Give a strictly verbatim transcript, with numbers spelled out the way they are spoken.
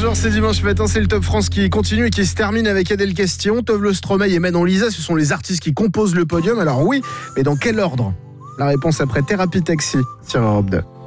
heures, c'est dimanche matin, c'est le Top France qui continue et qui se termine avec Adèle Castillon, Tove Le Stromae et Manon Lisa. Ce sont les artistes qui composent le podium. Alors oui, mais dans quel ordre ? La réponse après Thérapie Taxi sur Europe deux.